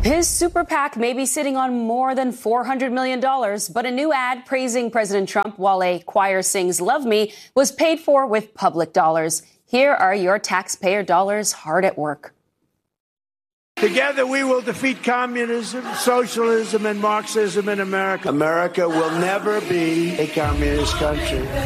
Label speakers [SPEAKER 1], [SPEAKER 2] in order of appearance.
[SPEAKER 1] His super PAC may be sitting on more than $400 million, but a new ad praising President Trump while a choir sings Love Me was paid for with public dollars. Here are your taxpayer dollars hard at work.
[SPEAKER 2] Together we will defeat communism, socialism, and Marxism in America. America will never be a communist country.